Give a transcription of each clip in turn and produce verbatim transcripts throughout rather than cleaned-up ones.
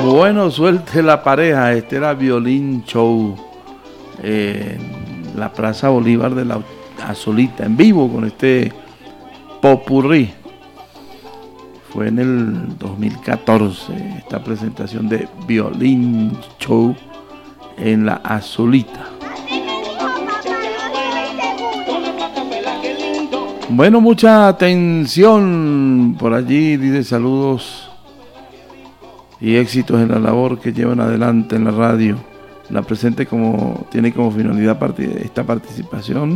Bueno, suelte la pareja. Este era Violín Show eh, en la Plaza Bolívar de la Azulita, en vivo con este popurrí. Fue en el dos mil catorce esta presentación de Violín Show en la Azulita. Bueno, mucha atención por allí, dice saludos y éxitos en la labor que llevan adelante en la radio. La presente como tiene como finalidad esta participación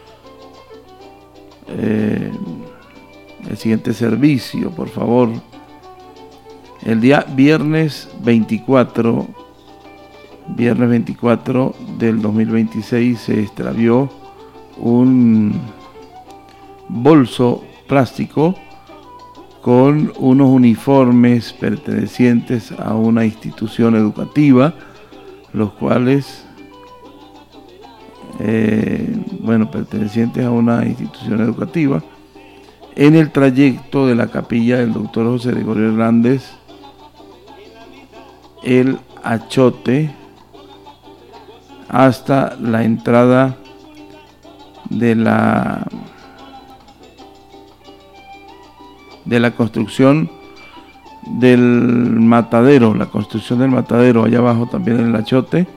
eh, el siguiente servicio, por favor. El día viernes veinticuatro, viernes veinticuatro del dos mil veintiséis se extravió un bolso plástico con unos uniformes pertenecientes a una institución educativa, los cuales, eh, bueno, pertenecientes a una institución educativa, en el trayecto de la capilla del doctor José Gregorio Hernández, el Achote, hasta la entrada de la de la construcción del matadero, la construcción del matadero, allá abajo también en el Achote.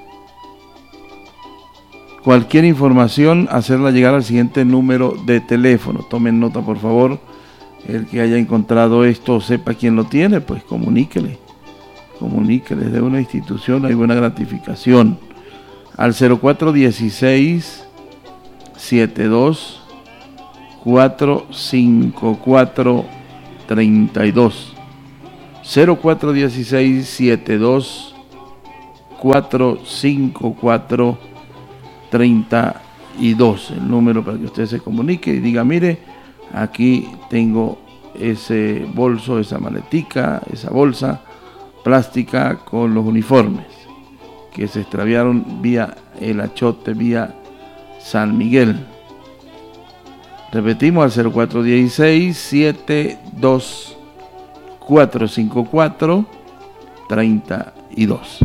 Cualquier información, hacerla llegar al siguiente número de teléfono. Tomen nota, por favor. El que haya encontrado esto o sepa quién lo tiene, pues comuníquele. Comuníquele, de una institución hay buena gratificación. Al cero cuatro uno seis, siete dos, cuatro cinco cuatro, tres dos. cero cuatro uno seis, siete dos, cuatro cinco cuatro, treinta y dos, el número para que usted se comunique y diga: mire, aquí tengo ese bolso, esa maletica, esa bolsa plástica con los uniformes que se extraviaron vía el Achote, vía San Miguel. Repetimos, al cero cuatro uno seis, siete dos, cuatro cinco cuatro, treinta y dos.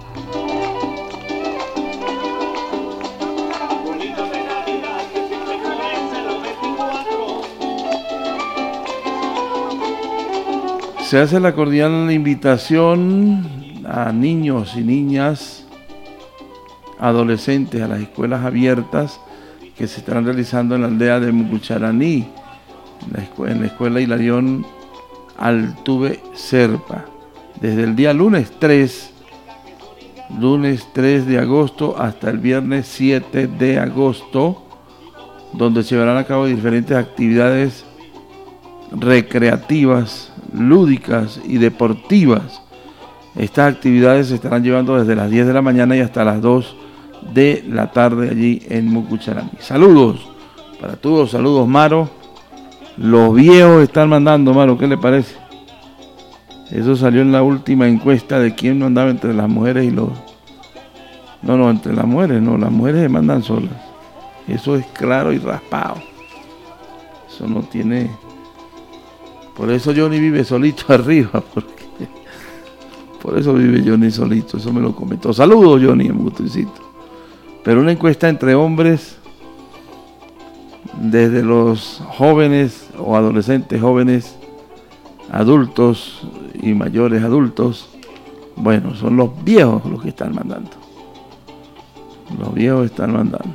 Se hace la cordial invitación a niños y niñas, adolescentes, a las escuelas abiertas que se estarán realizando en la aldea de Mucucharaní, en la escuela, en la escuela Hilarión Altuve Serpa, desde el día lunes tres, lunes tres de agosto hasta el viernes siete de agosto, donde se llevarán a cabo diferentes actividades recreativas, lúdicas y deportivas. Estas actividades se estarán llevando desde las diez de la mañana y hasta las dos de la tarde allí en Mucucharaní. Saludos para todos, saludos Maro. Los viejos están mandando, Maro, ¿qué le parece? Eso salió en la última encuesta de quién no andaba entre las mujeres y los... No, no, entre las mujeres, no, las mujeres se mandan solas. Eso es claro y raspado. Eso no tiene... Por eso Johnny vive solito arriba, porque por eso vive Johnny solito, eso me lo comentó. Saludos, Johnny, en Gutuicito. Pero una encuesta entre hombres, desde los jóvenes o adolescentes, jóvenes, adultos y mayores adultos, bueno, son los viejos los que están mandando. Los viejos están mandando.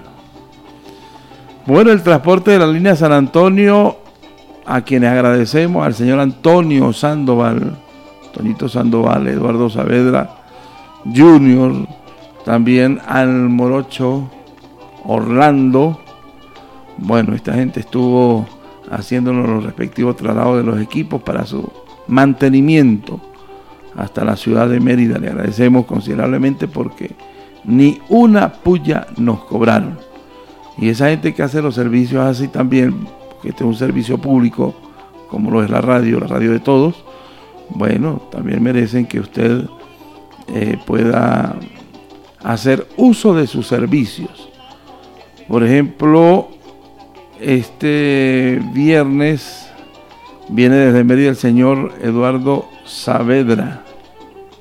Bueno, el transporte de la línea San Antonio, a quienes agradecemos, al señor Antonio Sandoval, Tonito Sandoval, Eduardo Saavedra Junior, también al morocho Orlando. Bueno, esta gente estuvo haciéndonos los respectivos traslados de los equipos para su mantenimiento hasta la ciudad de Mérida. Le agradecemos considerablemente porque ni una puya nos cobraron. Y esa gente que hace los servicios así también, que este es un servicio público, como lo es la radio, la radio de todos, bueno, también merecen que usted eh, pueda hacer uso de sus servicios. Por ejemplo, este viernes viene desde Mérida el señor Eduardo Saavedra,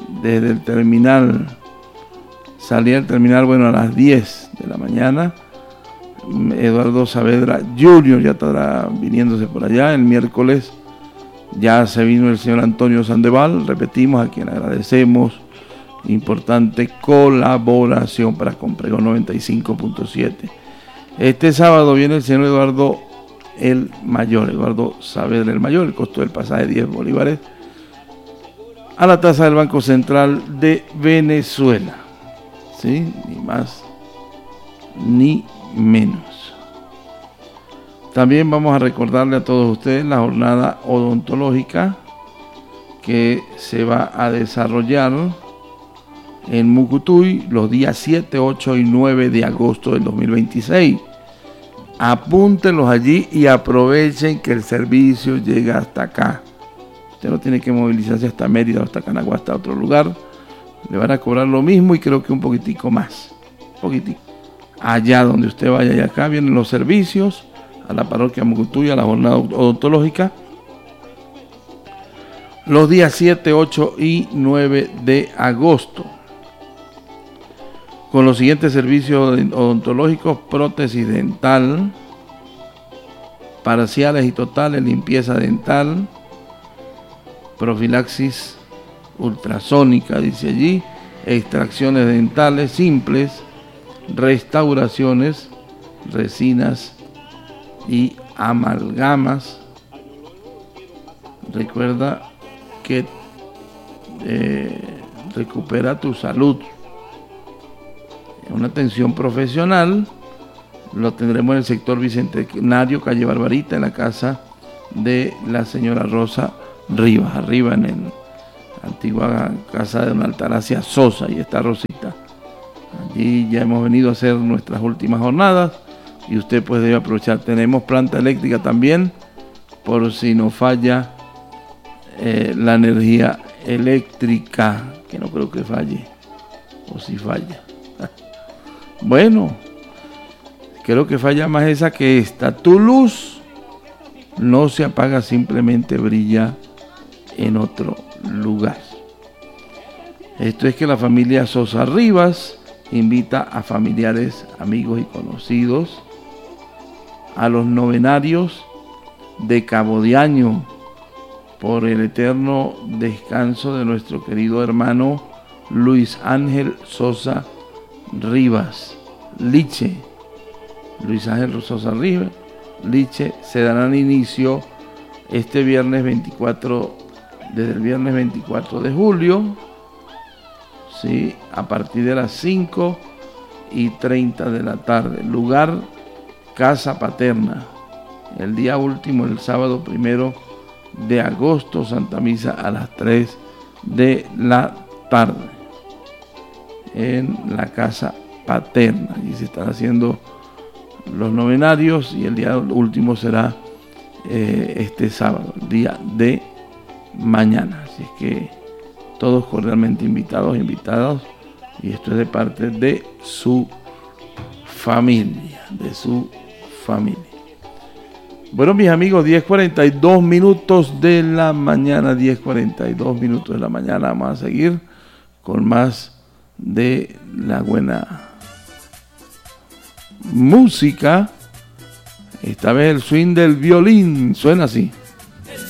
desde el terminal, salía el terminal, bueno, a las diez de la mañana. Eduardo Saavedra junior ya estará viniéndose por allá. El miércoles ya se vino el señor Antonio Sandoval, repetimos, a quien agradecemos importante colaboración para con Pregón noventa y cinco punto siete. Este sábado viene el señor Eduardo el Mayor, Eduardo Saavedra el Mayor, el costo del pasaje diez bolívares, a la tasa del Banco Central de Venezuela, ¿sí? Ni más ni menos. También vamos a recordarle a todos ustedes la jornada odontológica que se va a desarrollar en Mucutuy los días siete, ocho y nueve de agosto del dos mil veintiséis. Apúntenlos allí y aprovechen que el servicio llega hasta acá. Usted no tiene que movilizarse hasta Mérida o hasta Canagua, hasta otro lugar. Le van a cobrar lo mismo y creo que un poquitico más. Un poquitico. Allá donde usted vaya y acá vienen los servicios, a la parroquia Mucutuy, a la jornada odontológica, los días siete, ocho y nueve de agosto. Con los siguientes servicios odontológicos: prótesis dental, parciales y totales, limpieza dental, profilaxis ultrasónica, dice allí, extracciones dentales simples, restauraciones, resinas y amalgamas. Recuerda que eh, recupera tu salud. Una atención profesional lo tendremos en el sector Bicentenario, calle Barbarita, en la casa de la señora Rosa Rivas, arriba en la antigua casa de don Altagracia Sosa, y está Rosita. Allí ya hemos venido a hacer nuestras últimas jornadas y usted pues debe aprovechar. Tenemos planta eléctrica también, por si nos falla eh, la energía eléctrica, que no creo que falle, o si falla. Bueno, creo que falla más esa que esta. Tu luz no se apaga, simplemente brilla en otro lugar. Esto es que la familia Sosa Rivas invita a familiares, amigos y conocidos a los novenarios de Cabo de Año por el eterno descanso de nuestro querido hermano Luis Ángel Sosa Rivas Liche. Luis Ángel Sosa Rivas Liche se darán inicio este viernes veinticuatro, desde el viernes veinticuatro de julio, ¿sí? A partir de las cinco y treinta de la tarde. Lugar: Casa Paterna. El día último, el sábado primero de agosto, Santa Misa a las tres de la tarde en la Casa Paterna. Y se están haciendo los novenarios y el día último será eh, este sábado, el día de mañana. Así es que todos cordialmente invitados, invitados, y esto es de parte de su familia, de su familia. Bueno, mis amigos, diez cuarenta y dos minutos de la mañana, diez cuarenta y dos minutos de la mañana. Vamos a seguir con más de la buena música. Esta vez el swing del violín suena así.